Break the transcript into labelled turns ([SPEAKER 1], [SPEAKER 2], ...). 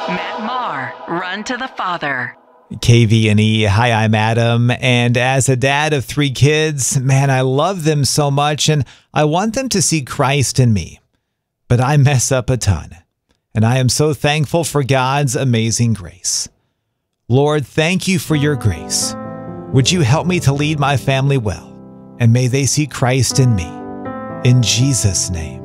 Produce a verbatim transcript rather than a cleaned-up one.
[SPEAKER 1] Matt Maher, Run to the Father.
[SPEAKER 2] K V N E, hi, I'm Adam, and as a dad of three kids, man, I love them so much, and I want them to see Christ in me. But I mess up a ton, and I am so thankful for God's amazing grace. Lord, thank you for your grace. Would you help me to lead my family well, and may they see Christ in me. In Jesus' name.